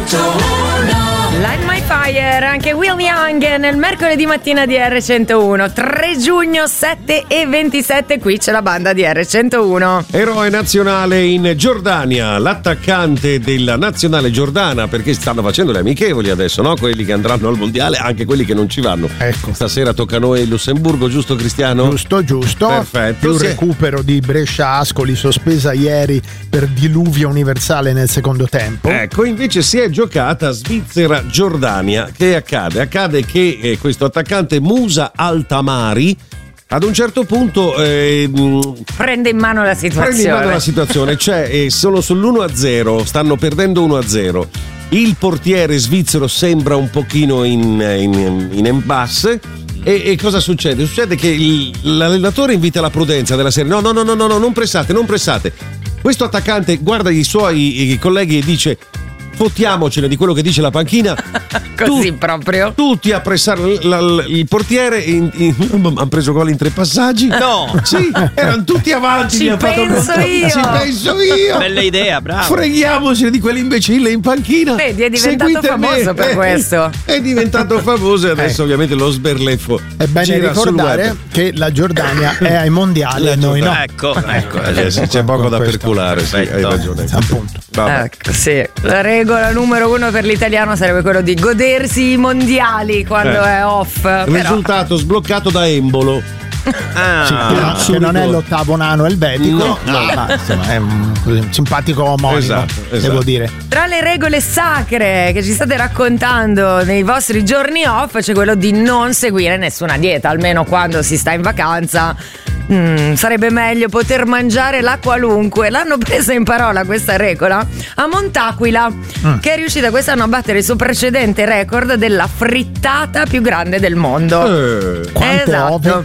Light My Fire, anche Will Young nel mercoledì mattina di R101. 3 giugno 7:27, qui c'è la banda di R101. Eroe nazionale in Giordania, l'attaccante della nazionale giordana, perché stanno facendo le amichevoli adesso, no? Quelli che andranno al mondiale, anche quelli che non ci vanno. Ecco. Stasera tocca a noi il Lussemburgo, giusto Cristiano? Giusto. Perfetto. Più recupero di Brescia-Ascoli, sospesa ieri per diluvio universale nel secondo tempo. Ecco, invece si è giocata Svizzera-Giordania. Che accade? Accade che questo attaccante Musa Altamari ad un certo punto prende in mano la situazione. Cioè sono sull'1-0, stanno perdendo 1-0. Il portiere svizzero sembra un pochino in impasse. E cosa succede? Succede che l'allenatore invita la prudenza della serie. No, non pressate. Questo attaccante guarda i suoi colleghi e dice: fottiamocene di quello che dice la panchina. Così proprio. Tutti a pressare il portiere. Hanno preso gol in 3 passaggi. No. Sì, erano tutti avanti. Ci penso io. Bella idea, bravo. Freghiamocene di quell'imbecille in panchina. Vedi, è diventato famoso per questo. È diventato famoso e adesso ovviamente lo sberleffo. È bene ricordare che la Giordania è ai mondiali e noi no. Ecco. C'è poco da perculare, sì, hai ragione. Appunto. Ecco, sì. La regola numero 1 per l'italiano sarebbe quello di godersi i mondiali quando è off. Risultato sbloccato da Embolo. Che non è l'8º nano elvetico, ma insomma è un simpatico omonimo, esatto. devo dire. Tra le regole sacre che ci state raccontando nei vostri giorni off c'è quello di non seguire nessuna dieta, almeno quando si sta in vacanza. Sarebbe meglio poter mangiare la qualunque. L'hanno presa in parola questa regola a Montaquila, che è riuscita quest'anno a battere il suo precedente record della frittata più grande del mondo. Quante esatto.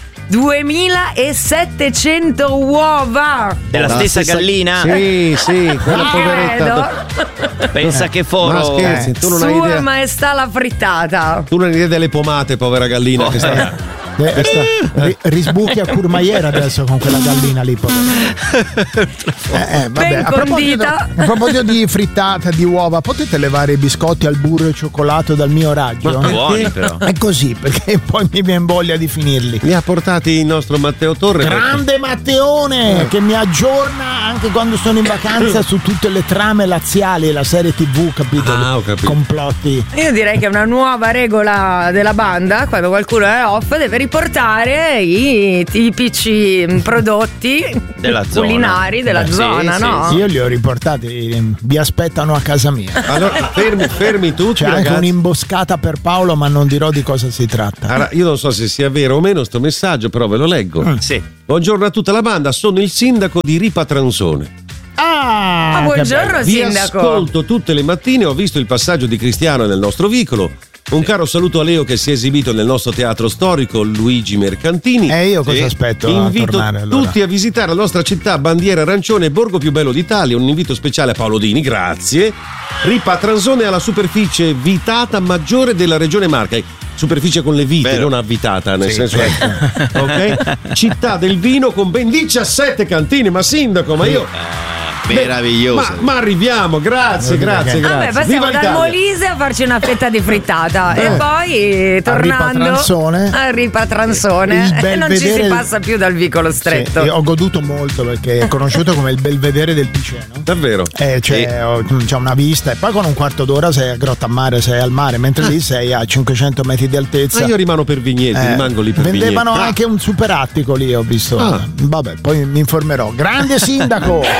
2700 uova della stessa gallina? Sì, quella poveretta. Pensa che foro. Ma scherzi, tu non hai Sua idea. Maestà la frittata. Tu non hai idea delle pomate, povera gallina. Che sta... risbuchi a curmaiera adesso con quella gallina lì. Ben a proposito di frittata di uova, potete levare i biscotti al burro e cioccolato dal mio raggio? Buoni però. È così, perché poi mi viene voglia di finirli. Li ha portati il nostro Matteo Torre. Grande Matteone, che mi aggiorna anche quando sono in vacanza su tutte le trame laziali e la serie TV, capito? Ho capito. Complotti. Io direi che è una nuova regola della banda: quando qualcuno è off deve riportare i tipici prodotti della culinari della zona, no? Io li ho riportati, vi aspettano a casa mia. Allora, fermi tutti. C'è anche ragazzi. un'imboscata per Paolo, ma non dirò di cosa si tratta. Allora, io non so se sia vero o meno sto messaggio, però ve lo leggo. Sì. Buongiorno a tutta la banda, sono il sindaco di Ripa Transone. Buongiorno Vi sindaco. ascolto tutte le mattine, ho visto il passaggio di Cristiano nel nostro vicolo. Un caro saluto a Leo che si è esibito nel nostro teatro storico Luigi Mercantini. E io cosa aspetto? Invito a tornare, allora? tutti a visitare la nostra città, bandiera arancione, borgo più bello d'Italia. Un invito speciale a Paolo Dini, grazie. Ripa Transone alla superficie vitata maggiore della regione Marca. Superficie con le vite, non avvitata, nel senso ok? Città del vino con ben 17 cantine, ma sindaco, ma io meraviglioso. Ma arriviamo, grazie. Vabbè, passiamo Viva dal l'Italia. Molise a farci una fetta di frittata e poi tornando a Ripa Transone e non ci si passa più dal vicolo stretto. Sì, ho goduto molto perché è conosciuto come il Belvedere del Piceno. Davvero? C'è una vista e poi con un quarto d'ora sei a Grottammare, sei al mare, mentre lì sei a 500 metri di altezza. Ma io rimango per Vigneti, rimango lì per Vendevano Vigneti. anche un super attico lì, ho visto. Vabbè, poi mi informerò. Grande sindaco!